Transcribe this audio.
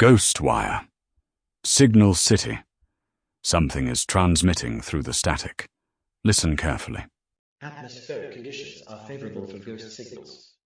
Ghost wire. Signal City. Something is transmitting through the static. Listen carefully. Atmospheric conditions are favorable for ghost signals.